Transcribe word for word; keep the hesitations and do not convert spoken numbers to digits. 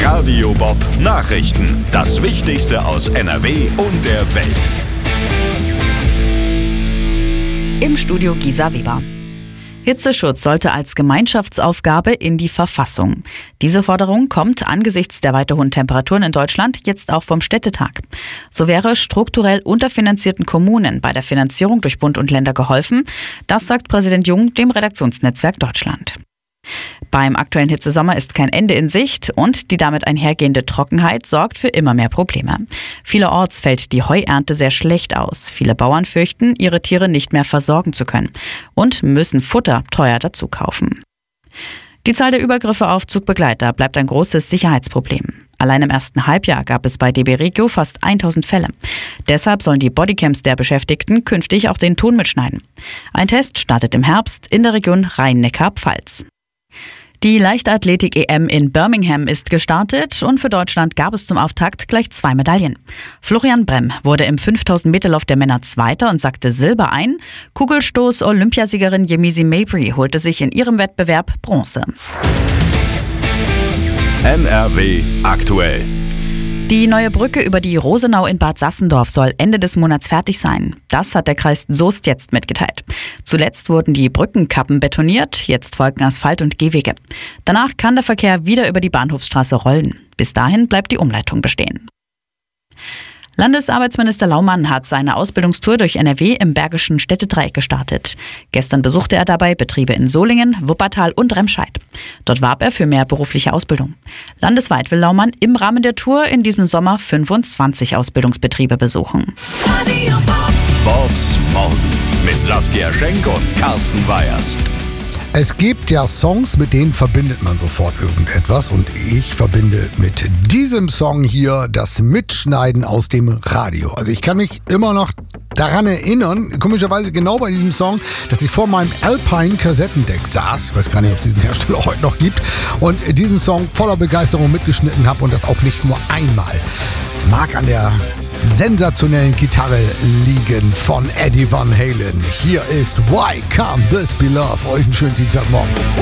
Radio Bob Nachrichten. Das Wichtigste aus N R W und der Welt. Im Studio Gisa Weber. Hitzeschutz sollte als Gemeinschaftsaufgabe in die Verfassung. Diese Forderung kommt angesichts der weiter hohen Temperaturen in Deutschland jetzt auch vom Städtetag. So wäre strukturell unterfinanzierten Kommunen bei der Finanzierung durch Bund und Länder geholfen. Das sagt Präsident Jung dem Redaktionsnetzwerk Deutschland. Beim aktuellen Hitzesommer ist kein Ende in Sicht und die damit einhergehende Trockenheit sorgt für immer mehr Probleme. Vielerorts fällt die Heuernte sehr schlecht aus. Viele Bauern fürchten, ihre Tiere nicht mehr versorgen zu können und müssen Futter teuer dazu kaufen. Die Zahl der Übergriffe auf Zugbegleiter bleibt ein großes Sicherheitsproblem. Allein im ersten Halbjahr gab es bei D B Regio fast tausend Fälle. Deshalb sollen die Bodycams der Beschäftigten künftig auch den Ton mitschneiden. Ein Test startet im Herbst in der Region Rhein-Neckar-Pfalz. Die Leichtathletik-E M in Birmingham ist gestartet und für Deutschland gab es zum Auftakt gleich zwei Medaillen. Florian Bremm wurde im fünftausend Meter Lauf der Männer Zweiter und sackte Silber ein. Kugelstoß-Olympiasiegerin Yemisi Mabry holte sich in ihrem Wettbewerb Bronze. N R W aktuell. Die neue Brücke über die Rosenau in Bad Sassendorf soll Ende des Monats fertig sein. Das hat der Kreis Soest jetzt mitgeteilt. Zuletzt wurden die Brückenkappen betoniert, jetzt folgen Asphalt- und Gehwege. Danach kann der Verkehr wieder über die Bahnhofsstraße rollen. Bis dahin bleibt die Umleitung bestehen. Landesarbeitsminister Laumann hat seine Ausbildungstour durch N R W im Bergischen Städtedreieck gestartet. Gestern besuchte er dabei Betriebe in Solingen, Wuppertal und Remscheid. Dort warb er für mehr berufliche Ausbildung. Landesweit will Laumann im Rahmen der Tour in diesem Sommer fünfundzwanzig Ausbildungsbetriebe besuchen. Bobs Morgen mit Saskia Schenk und Carsten Weyers. Es gibt ja Songs, mit denen verbindet man sofort irgendetwas und ich verbinde mit diesem Song hier das Mitschneiden aus dem Radio. Also ich kann mich immer noch daran erinnern, komischerweise genau bei diesem Song, dass ich vor meinem Alpine Kassettendeck saß, ich weiß gar nicht, ob es diesen Hersteller heute noch gibt, und diesen Song voller Begeisterung mitgeschnitten habe und das auch nicht nur einmal. Es mag an der sensationellen Gitarre liegen von Eddie Van Halen. Hier ist Why Can't This Be Love? Euch einen schönen Dienstagmorgen.